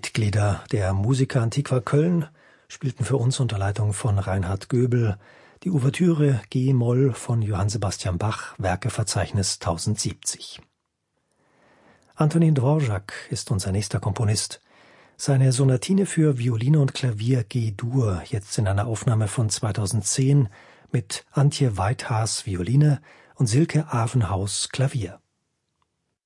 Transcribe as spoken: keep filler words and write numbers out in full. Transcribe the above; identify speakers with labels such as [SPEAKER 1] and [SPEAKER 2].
[SPEAKER 1] Mitglieder der Musica Antiqua Köln spielten für uns unter Leitung von Reinhard Göbel die Ouvertüre G-Moll von Johann Sebastian Bach, Werkeverzeichnis tausendsiebzig. Antonín Dvořák ist unser nächster Komponist. Seine Sonatine für Violine und Klavier G-Dur, jetzt in einer Aufnahme von zweitausendzehn mit Antje Weithaas Violine und Silke Avenhaus Klavier.